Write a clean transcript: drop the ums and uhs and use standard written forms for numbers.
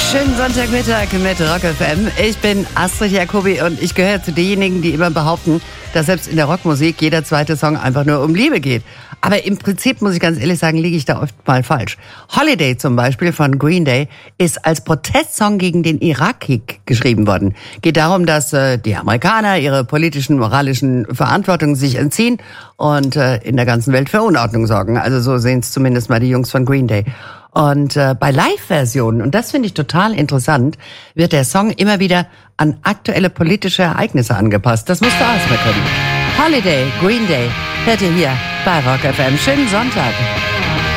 Schönen Sonntagmittag mit Rock FM. Ich bin Astrid Jacobi und ich gehöre zu denjenigen, die immer behaupten, dass selbst in der Rockmusik jeder zweite Song einfach nur um Liebe geht. Aber im Prinzip, muss ich ganz ehrlich sagen, liege ich da oft mal falsch. Holiday zum Beispiel von Green Day ist als Protestsong gegen den Irakkrieg geschrieben worden. Geht darum, dass die Amerikaner ihre politischen, moralischen Verantwortung sich entziehen und in der ganzen Welt für Unordnung sorgen. Also so sehen es zumindest mal die Jungs von Green Day. Und bei Live-Versionen, und das finde ich total interessant, wird der Song immer wieder an aktuelle politische Ereignisse angepasst. Das musst du erstmal können. Holiday, Green Day, hört ihr hier bei Rock FM. Schönen Sonntag.